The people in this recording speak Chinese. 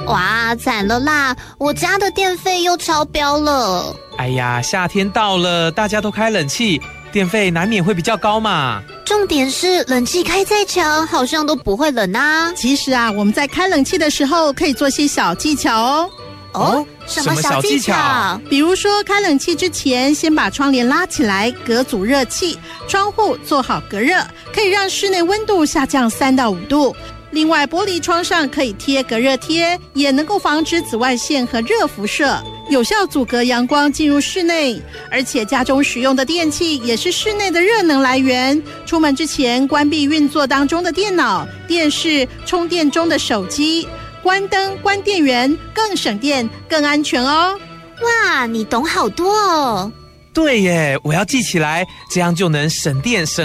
哇，惨了啦！我家的电费又超标了。 哎呀，夏天到了，大家都开冷气，电费难免会比较高嘛。 重点是冷气开再强，好像都不会冷啊。 其实啊，我们在开冷气的时候可以做些小技巧哦。 什么小技巧？ 比如说，开冷气之前，先把窗帘拉起来，隔阻热气，窗户做好隔热，可以让室内温度下降3到5度。另外，玻璃窗上可以贴隔热贴，也能够防止紫外线和热辐射，有效阻隔阳光进入室内。而且家中使用的电器也是室内的热能来源，出门之前关闭运作当中的电脑、电视、充电中的手机，关灯关电源，更省电更安全哦。 哇，你懂好多哦。 对耶，我要记起来，这样就能省电省